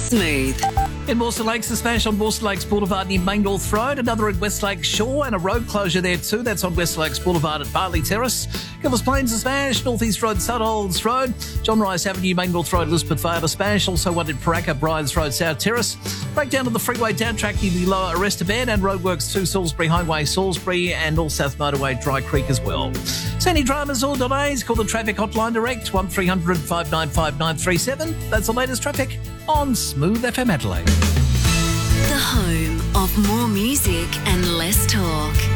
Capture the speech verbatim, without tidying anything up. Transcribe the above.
Smooth. In Mawson Lakes, a smash on Mawson Lakes Boulevard near Main North Road. Another at Westlake Shore and a road closure there too. That's on West Lakes Boulevard at Barley Terrace. Gilvers Plains, a smash. North East Road, Sutholds Road. John Rice Avenue, Main North Road, Elizabeth Vale, a smash. Also one in Paraka, Bryans Road, South Terrace. Breakdown of the freeway down track near the lower Arresta Band and roadworks to Salisbury Highway, Salisbury and North South Motorway, Dry Creek as well. So any dramas or delays, call the traffic hotline direct, one three hundred, five nine five, nine three seven. That's the latest traffic on Smooth F M Adelaide. The home of more music and less talk.